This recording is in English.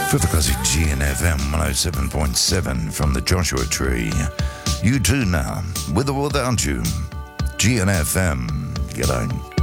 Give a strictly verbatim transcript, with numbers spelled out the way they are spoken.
For the classic G N F M one oh seven point seven from the Joshua Tree. You too now, with or without you. G N F M, g'day.